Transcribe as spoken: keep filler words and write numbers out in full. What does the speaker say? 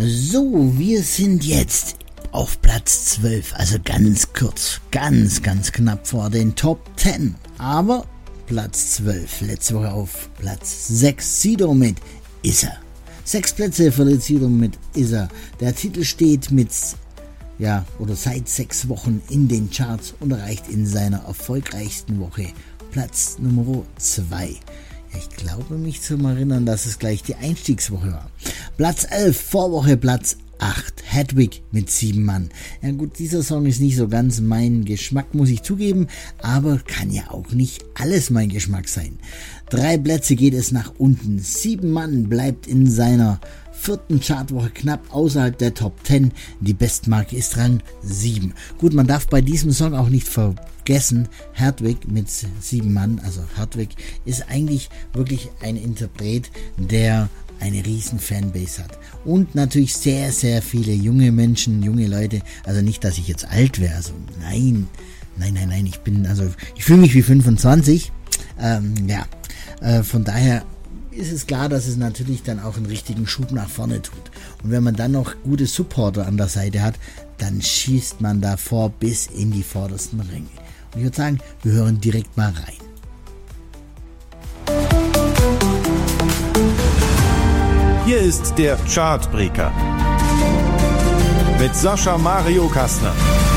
So, wir sind jetzt auf Platz zwölf, also ganz kurz, ganz, ganz knapp vor den Top zehn. Aber Platz zwölf, letzte Woche auf Platz sechs, Sido mit Is er. Sechs Plätze verliert Sido mit Is er. Der Titel steht mit, ja, oder seit sechs Wochen in den Charts und erreicht in seiner erfolgreichsten Woche Platz Nummer zwei. Ja, ich glaube mich zu erinnern, dass es gleich die Einstiegswoche war. Platz elf, Vorwoche Platz acht, Hedwig mit sieben Mann. Ja gut, dieser Song ist nicht so ganz mein Geschmack, muss ich zugeben, aber kann ja auch nicht alles mein Geschmack sein. Drei Plätze geht es nach unten. Sieben Mann bleibt in seiner vierten Chartwoche knapp außerhalb der Top zehn. Die Bestmarke ist Rang sieben. Gut, man darf bei diesem Song auch nicht vergessen, Hedwig mit sieben Mann, also Hedwig ist eigentlich wirklich ein Interpret, der eine riesen Fanbase hat. Und natürlich sehr, sehr viele junge Menschen, junge Leute. Also nicht, dass ich jetzt alt wäre. Also nein, nein, nein, nein. Ich bin, also ich fühle mich wie fünfundzwanzig. Ähm, ja, äh, von daher ist es klar, dass es natürlich dann auch einen richtigen Schub nach vorne tut. Und wenn man dann noch gute Supporter an der Seite hat, dann schießt man davor bis in die vordersten Ränge. Und ich würde sagen, wir hören direkt mal rein. Hier ist der Chartbreaker mit Sascha Mario Kastner.